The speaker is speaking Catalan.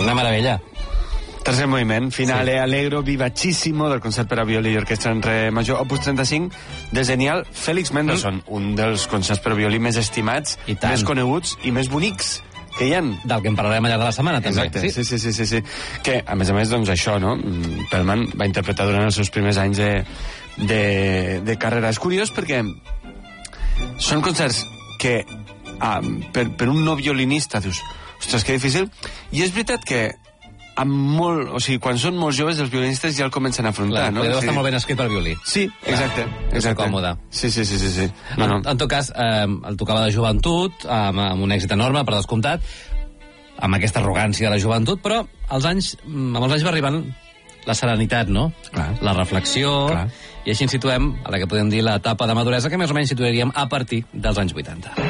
Una meravella. Tercer moviment, finale allegro vivacissimo del concert per a violí i orquestra en re major, opus 35, del genial Félix Mendelssohn, un dels concerts per a violí més estimats, més coneguts i més bonics que hi ha. Del que en parlarem allà de la setmana, també. Exacte, sí. Que, a més, doncs, això, no? Perlman va interpretar durant els seus primers anys de carrera. És curiós perquè són concerts que per un no violinista dius, ostres, que difícil, i és veritat que quan són molt joves els violinistes ja el comencen a afrontar, no? Deu estar molt ben escrit per violí. Sí, exacte. És còmode. Sí. En tot cas, el tocava de joventut, amb un èxit enorme, per descomptat, amb aquesta arrogància de la joventut, però amb els anys va arribant la serenitat, no? Clar. La reflexió, i així ens situem a la que podem dir l'etapa de maduresa, que més o menys situaríem a partir dels anys 80.